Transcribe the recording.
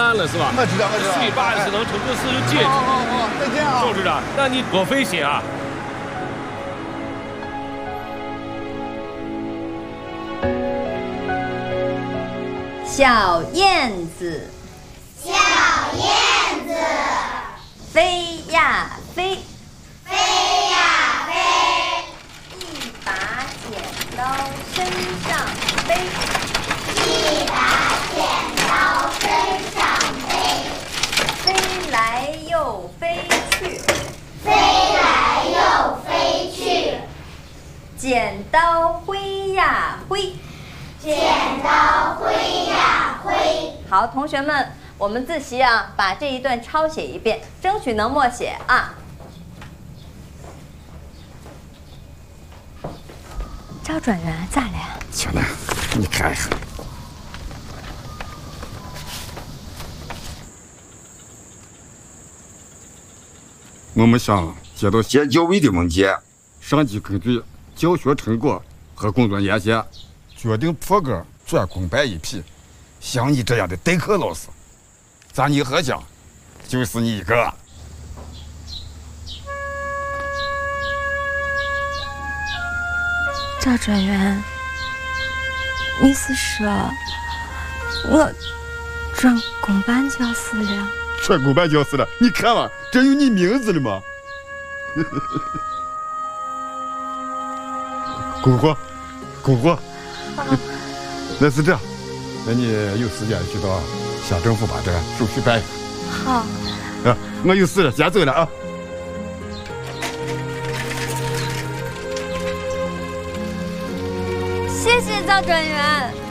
安了，是吧？ 我知道，我知道。 4月80能成都市有戒指。 再见啊， 周市长，那你多费心啊。 小燕子， 小燕子， 飞呀飞， 飞呀飞， 一把剪刀身上背， 一把剪刀身上背， 飞来又飞去， 飞来又飞去， 剪刀挥呀挥， 剪刀挥呀挥。 好，同学们，我们自习啊，把这一段抄写一遍，争取能默写啊。赵转员咋了？ 行了，你看看。我们想接到县教委的文件，上级根据教学成果和工作年限，决定破格转公办一批。像你这样的代课老师，咱泥河乡就是你一个。 赵专员，你是说我转公办教室了？ 转公办教室了？你看嘛，这有你名字了吗？姑姑，姑姑，那是这样，那你有时间去到乡政府把这手续办一下。 好。 啊，我有事了，先走了啊。 谢谢赵专员。